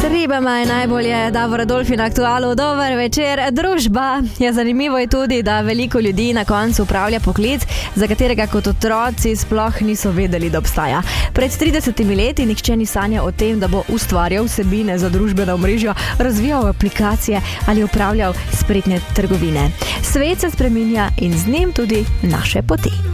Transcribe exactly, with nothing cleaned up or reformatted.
Ribama je najbolje, Davor Adolfi na Aktualu. Dober večer. Družba. Ja, zanimivo je tudi, da veliko ljudi na koncu upravlja poklic, za katerega kot otroci sploh niso vedeli, da obstaja. Pred tridesetimi leti nihče ni sanjal o tem, da bo ustvarjal vsebine za družbena omrežja, razvijal aplikacije ali upravljal spretne trgovine. Svet se spreminja in z njim tudi naše poti.